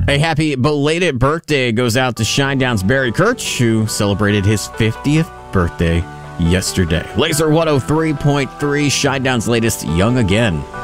A happy belated birthday goes out to Shinedown's Barry Kirch, who celebrated his 50th birthday yesterday. Laser 103.3, Shinedown's latest Young Again.